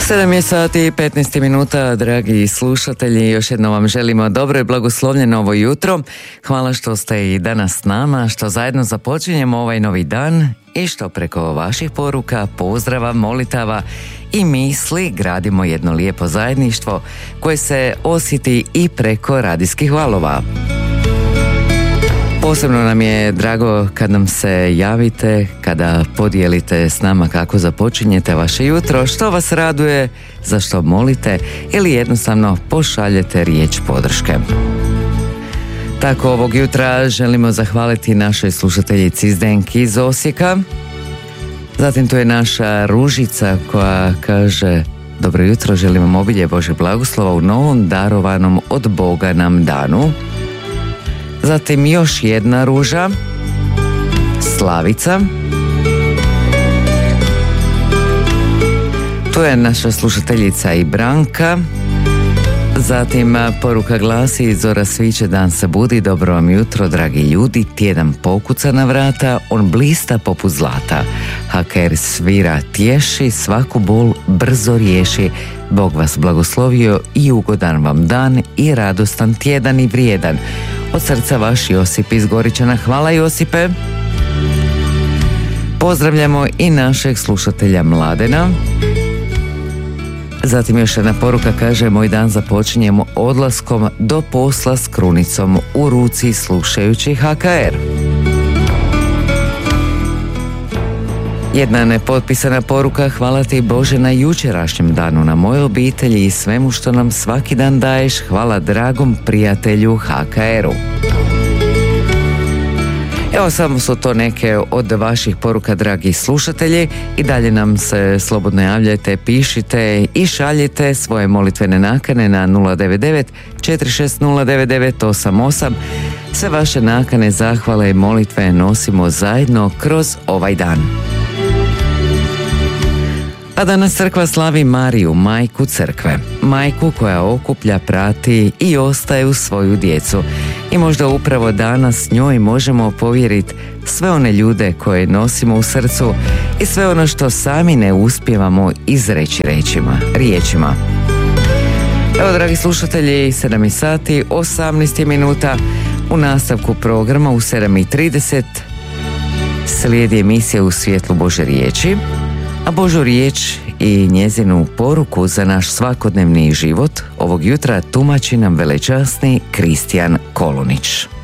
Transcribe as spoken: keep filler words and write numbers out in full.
sedam je sati i petnaest minuta, dragi slušatelji, još jednom vam želimo dobro i blagoslovljeno ovo jutro. Hvala što ste i danas s nama, što zajedno započinjemo ovaj novi dan i što preko vaših poruka, pozdrava, molitava i misli gradimo jedno lijepo zajedništvo koje se osjeti i preko radijskih valova. Posebno nam je drago kad nam se javite, kada podijelite s nama kako započinjete vaše jutro, što vas raduje, za što molite ili jednostavno pošaljete riječ podrške. Tako ovog jutra želimo zahvaliti našoj slušateljici Zdenki iz Osijeka. Zatim tu je naša Ružica koja kaže: dobro jutro, želim vam obilje Božeg blagoslova u novom darovanom od Boga nam danu. Zatim još jedna Ruža, Slavica. Tu je naša slušateljica i Branka. Zatim poruka glasi: zora sviće, dan se budi, dobro vam jutro dragi ljudi, tjedan pokuca na vrata, on blista poput zlata. ha ka er svira, tješi, svaku bol brzo riješi. Bog vas blagoslovio i ugodan vam dan i radostan tjedan i vrijedan. Od srca vaš Josip iz Goričana. Hvala Josipe. Pozdravljamo i našeg slušatelja Mladena. Zatim još jedna poruka kaže: moj dan započinjemo odlaskom do posla s krunicom u ruci slušajući ha ka er. Jedna nepotpisana poruka: hvala ti Bože na jučerašnjem danu, na mojoj obitelji i svemu što nam svaki dan daješ. Hvala dragom prijatelju ha ka eru. Evo, samo su to neke od vaših poruka, dragi slušatelji. I dalje nam se slobodno javljajte, pišite i šaljite svoje molitvene nakane na nula devet devet četiri šest nula devet devet osam osam. Sve vaše nakane, zahvale i molitve nosimo zajedno kroz ovaj dan. A danas crkva slavi Mariju, majku crkve. Majku koja okuplja, prati i ostaje uz svoju djecu. I možda upravo danas njoj možemo povjeriti sve one ljude koje nosimo u srcu i sve ono što sami ne uspijevamo izreći rečima, riječima. Evo, dragi slušatelji, sedam sati, osamnaest minuta. U nastavku programa u sedam i trideset slijedi emisija U svjetlu Bože riječi, a Božu riječ i njezinu poruku za naš svakodnevni život ovog jutra tumači nam velečasni Kristijan Kolunić.